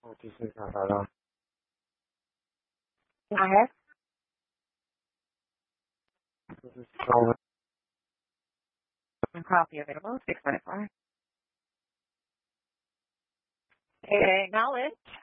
This is Narada. I have This is Calvin. a copy available, 6.4. Acknowledge.